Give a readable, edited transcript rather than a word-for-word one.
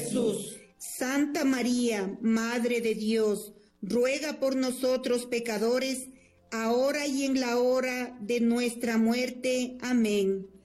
Jesús. Santa María, Madre de Dios, ruega por nosotros pecadores, ahora y en la hora de nuestra muerte. Amén.